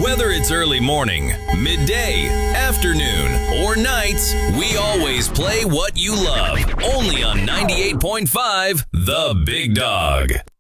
Whether it's early morning, midday, afternoon, or nights, we always play what you love. Only on 98.5 The Big Dog.